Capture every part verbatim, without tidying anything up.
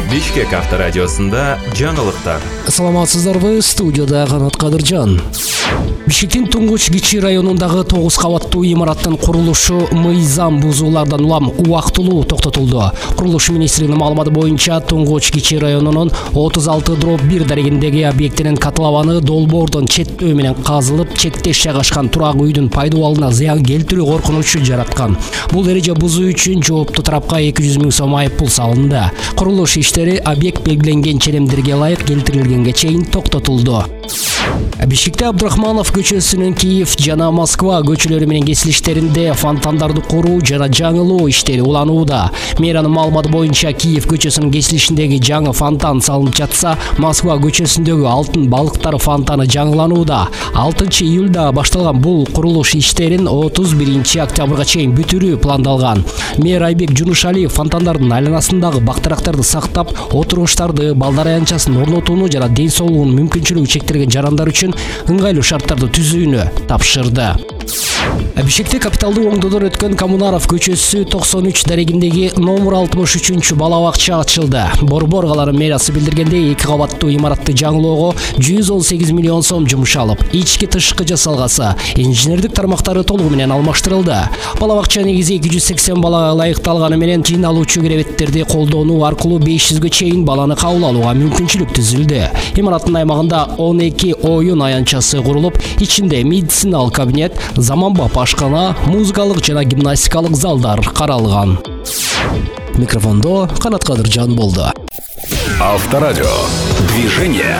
Бишкек авторадиосында жаңылыктар. Саламатсыздарбы, студияда Канат Кадыржан. Бишкектин Туңгуч Кичи районундагы тогуз кабаттуу имараттын курулушу мыйзам бузуулардан улам убактылуу токтотулду. Курулуш министринин маалыматы боюнча Туңгуч Кичи районунун отуз алты дробь бир дарегиндеги объектинин котлованы долбоордон четтөө менен казылып, чектеш жайгашкан турак үйдүн пайдаланууна зыян келтирүү коркунучу жараткан. Бул эреже бузуу үчүн жооптуу тарапка эки жүз миң сом айыппул салынды. Курулуш иштери объект белгиленген ченемдерге ылайык келтирилгенге чейин токтотулду. Бишкекте Абдрахманов көчөсүнүн Киев жана Москва көчөлөрү менен кесилиштеринде фонтандарды куруу жана жаңылоо иштери уланууда. Мэриянын маалыматы боюнча Киев көчөсүнүн кесилишиндеги жаңы фонтан салынып жатса, Москва көчөсүндөгү Алтын балыктары фонтаны жаңыланууда. алтынчы июлда башталган бул курулуш иштерин отуз биринчи октябрга чейин бүтүрүү пландалган. Мэр Айбек Жунушалиев фонтандардын айланасындагы бактырактарды сактап, отуруштарды, балдар аянтчасын орнотууну жана ден соолугунун мүмкүнчүлүгү чектелген жарандар үчүн ыңгайлуу шарттарды түзүүнү тапшырды. Бишкекте капиталдуу оңдодон өткөн Коммунаров көчөсү токсон үч дарегиндеги номер алтымыш үчүнчү бала бакча ачылды. Борбор калары мэриясы билдиргендей, эки кабаттуу имаратты жаңылоого жүз он сегиз миллион сом жумшалып, ички тышкы жасалгасы, инженердик тармактары толугу менен алмаштырылды. Бала бакча негизи эки жүз сексен балага ылайыкталганы менен жыйналуучу керебеттерди колдонуу аркылуу беш жүзгө чейин баланы кабыл алууга мүмкүнчүлүк түзүлдү. Имараттын аймагында он эки оюн аянтчасы курулуп, ичинде медициналык кабинет, заманбап ашкана, музыкалык жана гимнастикалык залдар каралган. Микрофондо Канат Кадыржан болду. Авторадио. Движение.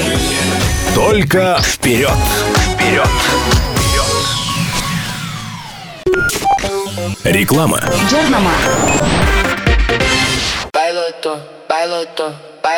Только вперед. Вперед. Реклама. Жарнама. Bailo esto, bailo esto.